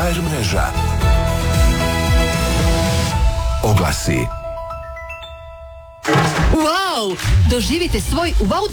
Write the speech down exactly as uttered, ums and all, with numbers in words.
há er mreža. Oglasi. Wow! Doživite svoj wow